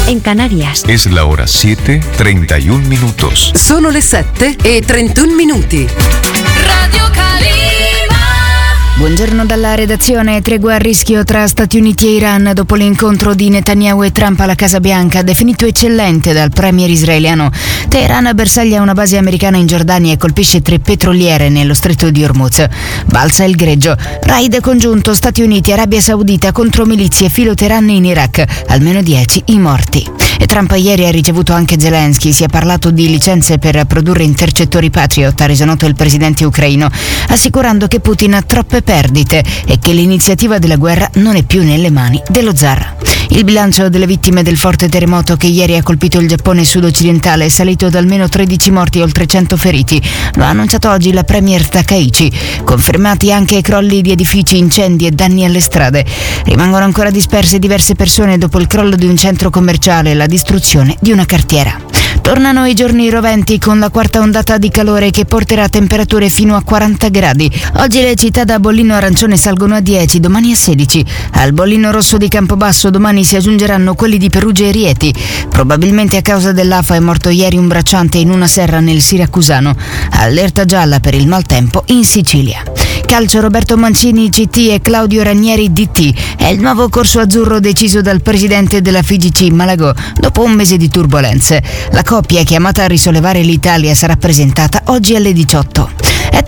en Canarias. Es la hora 7:31 minutos. Sono le 7:31 minuti. Radio Calima. Buongiorno dalla redazione. Tregua a rischio tra Stati Uniti e Iran dopo l'incontro di Netanyahu e Trump alla Casa Bianca, definito eccellente dal premier israeliano. Teheran bersaglia una base americana in Giordania e colpisce 3 petroliere nello stretto di Hormuz. Balza il greggio. Raid congiunto Stati Uniti e Arabia Saudita contro milizie filoteranne in Iraq. Almeno 10 i morti. E Trump ieri ha ricevuto anche Zelensky. Si è parlato di licenze per produrre intercettori Patriot, ha reso noto il presidente ucraino, assicurando che Putin ha troppe perdite e che l'iniziativa della guerra non è più nelle mani dello zar. Il bilancio delle vittime del forte terremoto che ieri ha colpito il Giappone sud-occidentale è salito da almeno 13 morti e oltre 100 feriti. Lo ha annunciato oggi la premier Takaichi. Confermati anche crolli di edifici, incendi e danni alle strade. Rimangono ancora disperse diverse persone dopo il crollo di un centro commerciale e la distruzione di una cartiera. Tornano i giorni roventi con la quarta ondata di calore che porterà temperature fino a 40 gradi. Oggi le città da bollino arancione salgono a 10, domani a 16. Al bollino rosso di Campobasso domani si aggiungeranno quelli di Perugia e Rieti. Probabilmente a causa dell'afa è morto ieri un bracciante in una serra nel Siracusano. Allerta gialla per il maltempo in Sicilia. Calcio, Roberto Mancini CT e Claudio Ranieri DT. È il nuovo corso azzurro deciso dal presidente della FIGC Malagò dopo un mese di turbolenze. La coppia chiamata a risollevare l'Italia sarà presentata oggi alle 18. È